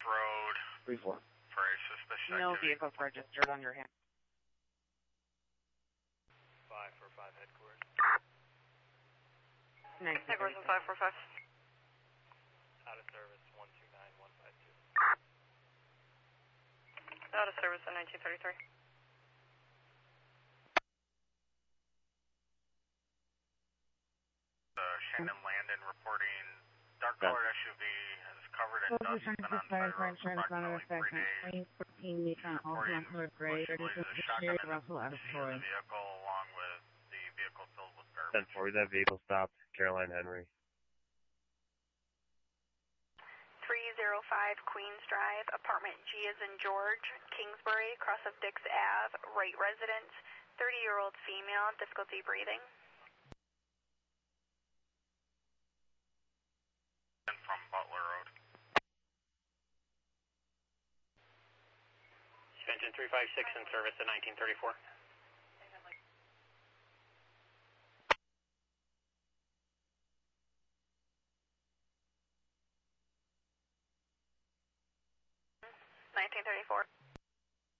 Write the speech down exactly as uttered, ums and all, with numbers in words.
Road. three four. For a suspicious No activity. vehicles registered on your hand. five four five headquarters. Headquarters five four five. Out of service one two nine one five two. Out of service at nineteen thirty-three. Uh, Shannon Landon reporting dark colored S U V is covered in dust and on fire for approximately three days. fourteen Nissan Reporting Altima Gray, exclusively to the shotgun in the Russell out of seat of the vehicle along with the vehicle filled with garbage. ten four, that vehicle stopped. Caroline Henry. three oh five Queens Drive, apartment G as in George, Kingsbury, cross of Dix Ave, right residence, thirty-year-old female, difficulty breathing. From Butler Road. Suspension three five six in service at nineteen thirty-four. nineteen thirty-four.